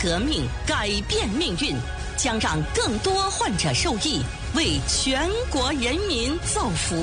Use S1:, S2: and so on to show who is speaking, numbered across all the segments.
S1: 革命，改变命运，将让更多患者受益，为全国人民造福。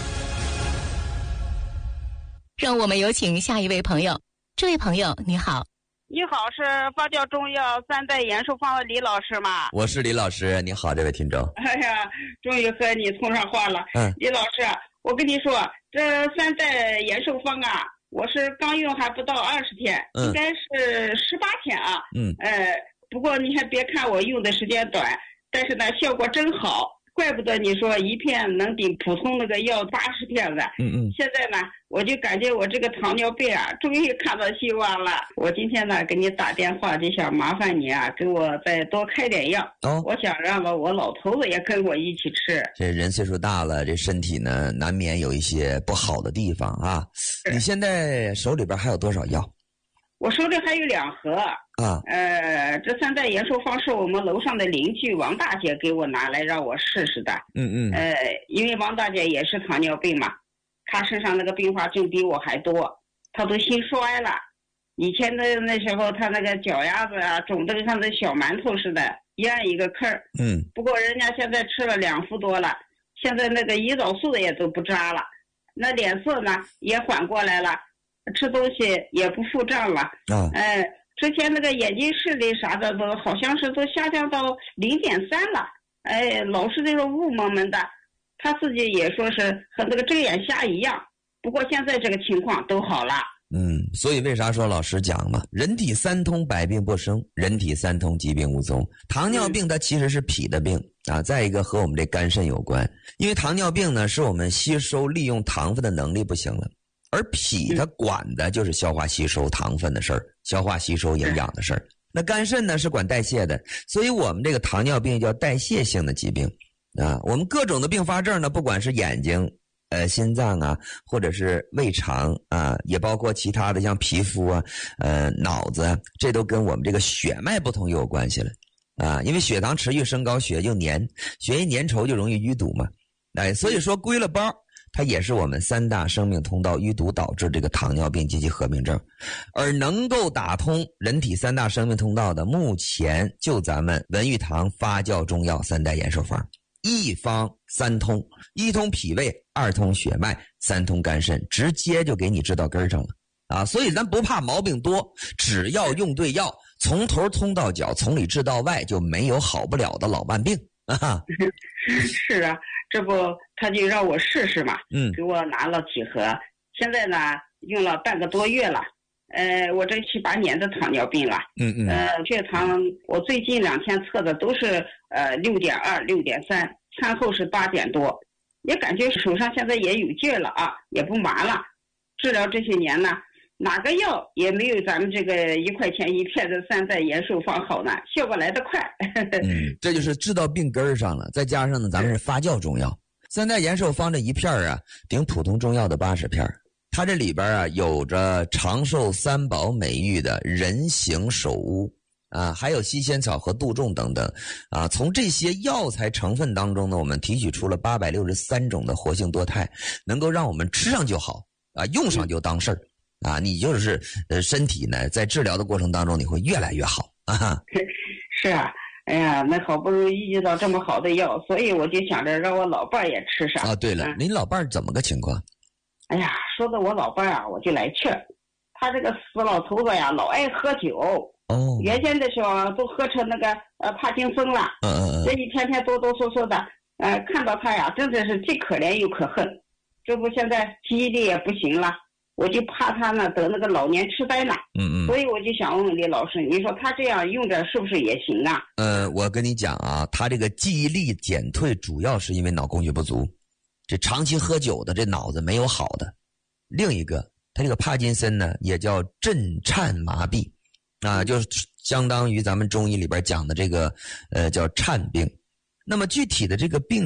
S2: 让我们有请下一位朋友。这位朋友你好。
S3: 你好，是发酵中药三代延寿方的李老师吗？
S4: 我是李老师，你好，这位听众。
S3: 哎呀，终于和你通上话了。李老师，我跟你说，这三代延寿方啊，我是刚用还不到20天，应该是18天啊。不过你还别看我用的时间短，但是呢效果真好，怪不得你说一片能顶普通那个药80片子。现在呢我就感觉我这个糖尿病啊终于看到希望了。我今天呢给你打电话就想麻烦你啊，给我再多开点药。我想让我老头子也跟我一起吃。
S4: 这人岁数大了，这身体呢难免有一些不好的地方啊。你现在手里边还有多少药？
S3: 我手里还有2盒啊。这三代延寿方是我们楼上的邻居王大姐给我拿来让我试试的。因为王大姐也是糖尿病嘛，她身上那个并发症比我还多，她都心衰了。以前的那时候她那个脚丫子啊肿得像那小馒头似的，一按一个坑。不过人家现在吃了2副多了，现在那个胰岛素也都不扎了，那脸色呢也缓过来了，吃东西也不腹胀了。之前那个眼睛视力啥的都好像是都下降到0.3了，老是那种雾蒙蒙的，他自己也说是和那个睁眼瞎一样。不过现在这个情况都好了。
S4: 所以为啥说老师讲嘛，人体三通百病不生，人体三通疾病无踪。糖尿病它其实是脾的病啊，再一个和我们这肝肾有关。因为糖尿病呢是我们吸收利用糖分的能力不行了，而脾它管的就是消化吸收糖分的事儿，消化吸收营养的事儿。那肝肾呢是管代谢的，所以我们这个糖尿病叫代谢性的疾病啊。我们各种的并发症呢，不管是眼睛、心脏啊，或者是胃肠啊，也包括其他的像皮肤啊、脑子啊，这都跟我们这个血脉不同有关系了啊。因为血糖持续升高，血就粘，血一粘稠就容易淤堵嘛。所以说归了包，它也是我们3大生命通道淤堵导致这个糖尿病及其合并症。而能够打通人体3大生命通道的，目前就咱们文玉堂发酵中药三代延寿方，一方3通，1通脾胃，2通血脉，3通肝肾，直接就给你治到根上了啊！所以咱不怕毛病多，只要用对药，从头通到脚，从里治到外，就没有好不了的老慢病啊！
S3: 是啊，这不他就让我试试嘛，给我拿了几盒，现在呢用了半个多月了。我这7、8年的糖尿病了。血糖我最近2天测的都是6.2、6.3，餐后是8点多，也感觉手上现在也有劲了啊，也不麻了。治疗这些年呢，哪个药也没有咱们这个1块钱1片的三代延寿方好呢，效果来得快。
S4: 这就是治到病根上了。再加上呢，咱们是发酵中药，三代延寿方这一片啊，顶普通中药的80片。它这里边啊有着长寿3宝美誉的人形首乌啊，还有西仙草和杜仲等等啊。从这些药材成分当中呢，我们提取出了863种的活性多肽，能够让我们吃上就好啊，用上就当事儿啊。你就是身体呢在治疗的过程当中你会越来越好啊。
S3: 是啊，哎呀，那好不容易遇到这么好的药，所以我就想着让我老伴儿也吃上
S4: 啊。对了，您老伴儿怎么个情况？
S3: 哎呀，说到我老伴啊，我就来气儿。他这个死老头子呀，老爱喝酒。原先的时候都喝成那个帕金森了。这一天天哆哆嗦嗦的，看到他呀，真的是既可怜又可恨。这不现在记忆力也不行了，我就怕他呢得那个老年痴呆呢。所以我就想问问李老师，你说他这样用着是不是也行啊？
S4: 我跟你讲啊，他这个记忆力减退主要是因为脑供血不足。这长期喝酒的，这脑子没有好的。另一个，他这个帕金森呢，也叫震颤麻痹啊，就是相当于咱们中医里边讲的这个叫颤病。那么具体的这个病